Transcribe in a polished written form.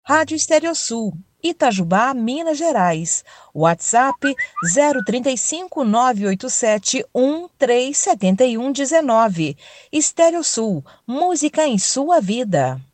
Rádio Estereosul, Itajubá, Minas Gerais. WhatsApp 035 987 137119. Estereosul, música em sua vida.